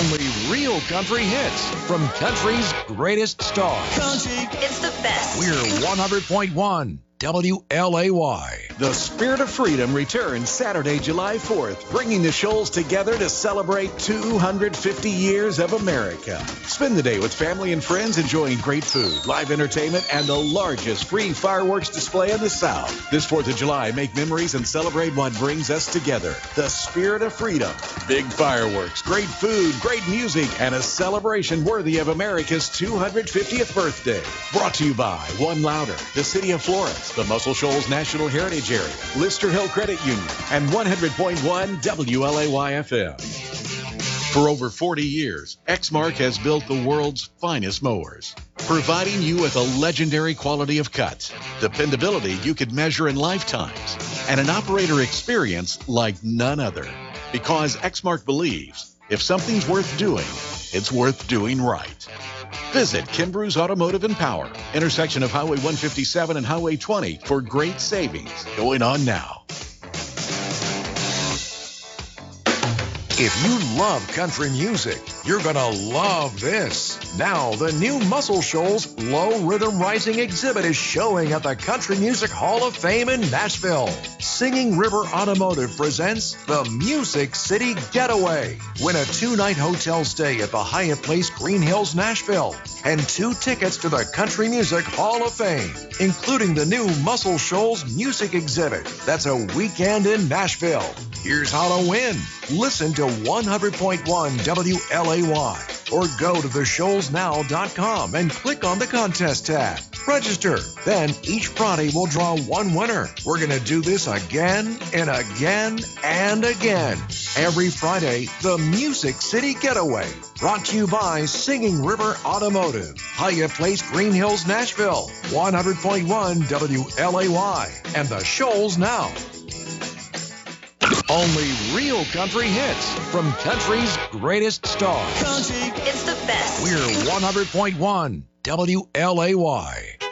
Only real country hits from country's greatest stars. It's the best. We're 100.1 WLAY. The Spirit of Freedom returns Saturday, July 4th, bringing the Shoals together to celebrate 250 years of America. Spend the day with family and friends enjoying great food, live entertainment, and the largest free fireworks display in the South. This 4th of July, make memories and celebrate what brings us together. The Spirit of Freedom. Big fireworks, great food, great music, and a celebration worthy of America's 250th birthday. Brought to you by One Louder, the City of Florence, the Muscle Shoals National Heritage Area, Lister Hill Credit Union, and 100.1 WLAY-FM. For over 40 years, Exmark has built the world's finest mowers, providing you with a legendary quality of cut, dependability you could measure in lifetimes, and an operator experience like none other. Because Exmark believes if something's worth doing, it's worth doing right. Visit Kimbrough's Automotive and Power, intersection of Highway 157 and Highway 20 for great savings going on now. If you love country music, you're going to love this. Now, the new Muscle Shoals Low Rhythm Rising exhibit is showing at the Country Music Hall of Fame in Nashville. Singing River Automotive presents the Music City Getaway. Win a 2-night hotel stay at the Hyatt Place Green Hills, Nashville, and 2 tickets to the Country Music Hall of Fame, including the new Muscle Shoals Music Exhibit. That's a weekend in Nashville. Here's how to win. Listen to 100.1 WLAY or go to theshoalsnow.com and click on the contest tab. Register. Then each Friday we'll draw one winner. We're going to do this again and again and again. Every Friday, the Music City Getaway. Brought to you by Singing River Automotive, Hyatt Place, Green Hills, Nashville, 100.1 WLAY, and the Shoals Now. Only real country hits from country's greatest stars. It's the best. We're 100.1 WLAY.